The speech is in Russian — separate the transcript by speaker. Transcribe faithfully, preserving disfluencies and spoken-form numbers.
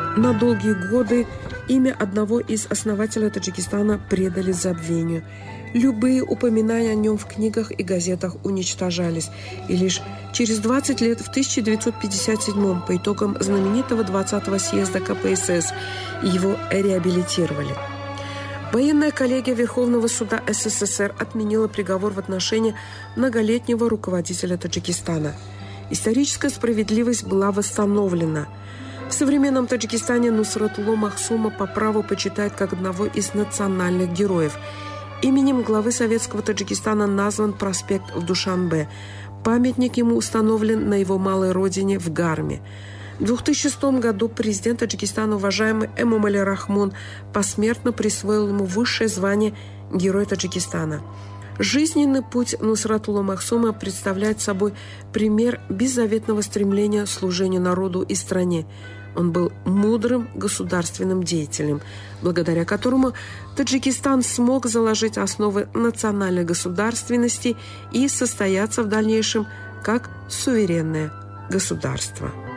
Speaker 1: На долгие годы имя одного из основателей Таджикистана предали забвению. Любые упоминания о нем в книгах и газетах уничтожались, и лишь через двадцать лет, в тысяча девятьсот пятьдесят седьмом, по итогам знаменитого двадцатого съезда ка пэ эс эс, его реабилитировали. Военная коллегия Верховного суда эс эс эс эр отменила приговор в отношении многолетнего руководителя Таджикистана. Историческая справедливость была восстановлена. В современном Таджикистане Нусратулло Махсума по праву почитают как одного из национальных героев. Именем главы советского Таджикистана назван проспект в Душанбе. Памятник ему установлен на его малой родине в Гарме. В две тысячи шестом году президент Таджикистана, уважаемый Эмомали Рахмон, посмертно присвоил ему высшее звание Герой Таджикистана. Жизненный путь Нусратулло Махсума представляет собой пример беззаветного стремления к служению народу и стране. Он был мудрым государственным деятелем, благодаря которому Таджикистан смог заложить основы национальной государственности и состояться в дальнейшем как суверенное государство.